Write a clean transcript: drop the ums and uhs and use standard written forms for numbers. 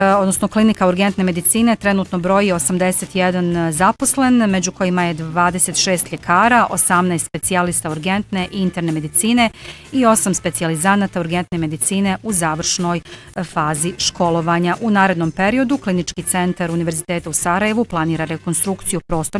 odnosno klinika urgentne medicine trenutno broji 81 zaposlen, među kojima je 26 ljekara, 18 specijalista urgentne i interne medicine i 8 specijalizanata urgentne medicine u završnoj fazi školovanja. U narednom periodu Klinički centar Univerziteta u Sarajevu planira rekonstrukciju prostornih